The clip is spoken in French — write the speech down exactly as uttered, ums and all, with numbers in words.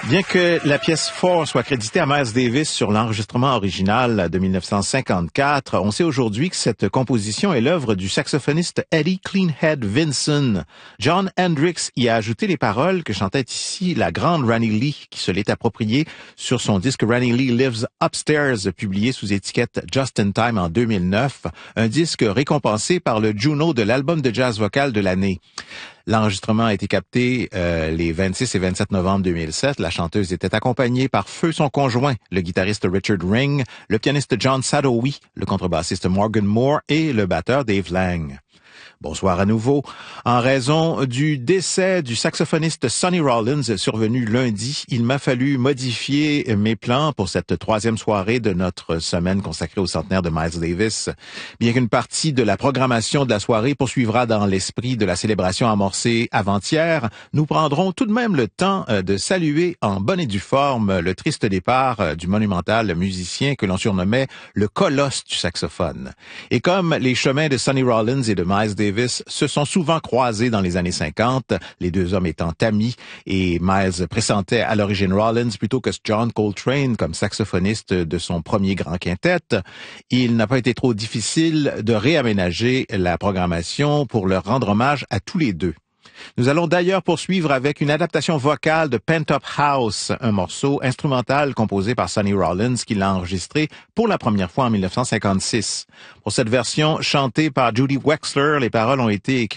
Bien que la pièce Four soit créditée à Miles Davis sur l'enregistrement original de mille neuf cent cinquante-quatre, on sait aujourd'hui que cette composition est l'œuvre du saxophoniste Eddie Cleanhead Vinson. John Hendricks y a ajouté les paroles que chantait ici la grande Rani Lee, qui se l'est appropriée sur son disque Rani Lee Lives Upstairs, publié sous étiquette Just in Time en deux mille neuf, un disque récompensé par le Juno de l'album de jazz vocal de l'année. L'enregistrement a été capté euh, les vingt-six et vingt-sept novembre deux mille sept. La chanteuse était accompagnée par feu son conjoint, le guitariste Richard Ring, le pianiste John Sadowi, le contrebassiste Morgan Moore et le batteur Dave Lang. Bonsoir à nouveau. En raison du décès du saxophoniste Sonny Rollins survenu lundi, il m'a fallu modifier mes plans pour cette troisième soirée de notre semaine consacrée au centenaire de Miles Davis. Bien qu'une partie de la programmation de la soirée poursuivra dans l'esprit de la célébration amorcée avant-hier, nous prendrons tout de même le temps de saluer en bonne et due forme le triste départ du monumental musicien que l'on surnommait le colosse du saxophone. Et comme les chemins de Sonny Rollins et de Miles Davis se sont souvent croisés dans les années cinquante, les deux hommes étant amis, et Miles pressentait à l'origine Rollins plutôt que John Coltrane comme saxophoniste de son premier grand quintet. Il n'a pas été trop difficile de réaménager la programmation pour leur rendre hommage à tous les deux. Nous allons d'ailleurs poursuivre avec une adaptation vocale de Pent Up House, un morceau instrumental composé par Sonny Rollins qui l'a enregistré pour la première fois en mille neuf cent cinquante-six. Pour cette version chantée par Judy Wexler, les paroles ont été écrites